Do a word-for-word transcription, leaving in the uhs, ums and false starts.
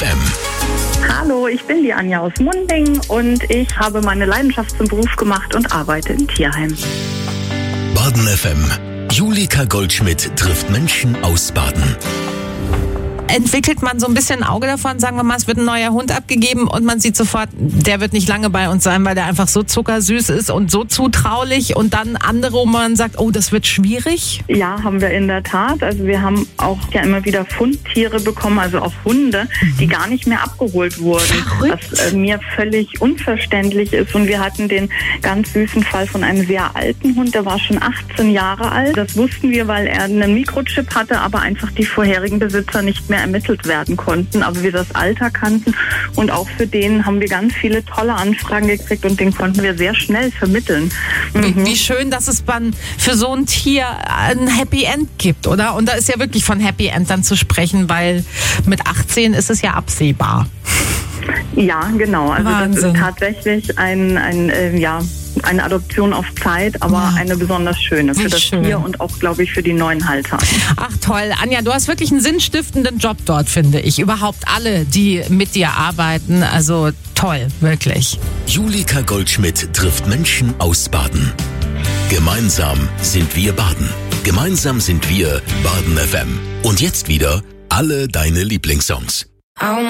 F M. Hallo, ich bin die Anja aus Munding und ich habe meine Leidenschaft zum Beruf gemacht und arbeite im Tierheim. Baden F M. Julika Goldschmidt trifft Menschen aus Baden. Entwickelt man so ein bisschen ein Auge davon, sagen wir mal, es wird ein neuer Hund abgegeben und man sieht sofort, der wird nicht lange bei uns sein, weil der einfach so zuckersüß ist und so zutraulich, und dann andere, wo man sagt, oh, das wird schwierig? Ja, haben wir in der Tat. Also wir haben auch ja immer wieder Fundtiere bekommen, also auch Hunde, mhm. die gar nicht mehr abgeholt wurden. Verrückt. Was äh, mir völlig unverständlich ist. Und wir hatten den ganz süßen Fall von einem sehr alten Hund, der war schon achtzehn Jahre alt. Das wussten wir, weil er einen Mikrochip hatte, aber einfach die vorherigen Besitzer nicht mehr ermittelt werden konnten, aber wir das Alter kannten, und auch für den haben wir ganz viele tolle Anfragen gekriegt und den konnten wir sehr schnell vermitteln. Mhm. Wie, wie schön, dass es dann für so ein Tier ein Happy End gibt, oder? Und da ist ja wirklich von Happy End dann zu sprechen, weil mit achtzehn ist es ja absehbar. Ja, genau. Also Wahnsinn. Das ist tatsächlich ein, ein äh, ja, eine Adoption auf Zeit, aber ja. eine besonders schöne für Wie das schön. Tier und auch, glaube ich, für die neuen Halter. Ach toll, Anja, du hast wirklich einen sinnstiftenden Job dort, finde ich. Überhaupt alle, die mit dir arbeiten, also toll, wirklich. Julika Goldschmidt trifft Menschen aus Baden. Gemeinsam sind wir Baden. Gemeinsam sind wir Baden F M. Und jetzt wieder alle deine Lieblingssongs.